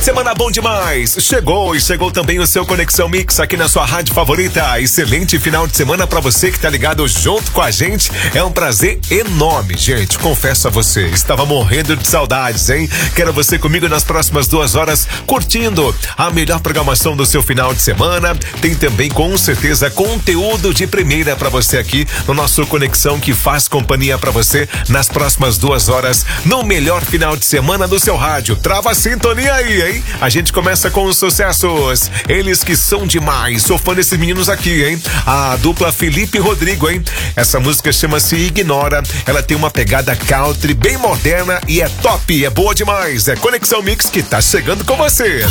Semana bom demais, chegou também o seu Conexão Mix aqui na sua rádio favorita. Excelente final de semana pra você que tá ligado junto com a gente. É um prazer enorme, gente, confesso a você, estava morrendo de saudades, hein? Quero você comigo nas próximas 2 horas, curtindo a melhor programação do seu final de semana. Tem também, com certeza, conteúdo de primeira pra você aqui no nosso Conexão, que faz companhia pra você nas próximas 2 horas, no melhor final de semana do seu rádio. Trava a sintonia aí, hein? A gente começa com os sucessos. Eles que são demais. Sou fã desses meninos aqui, hein? A dupla Felipe e Rodrigo, hein? Essa música chama-se Ignora. Ela tem uma pegada country bem moderna e é top, é boa demais. É Conexão Mix que tá chegando com você.